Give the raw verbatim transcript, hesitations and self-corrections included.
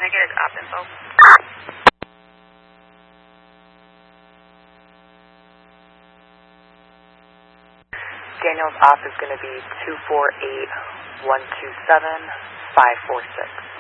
I get his op info? Daniel's op is going to be two four eight, one two seven, five four six.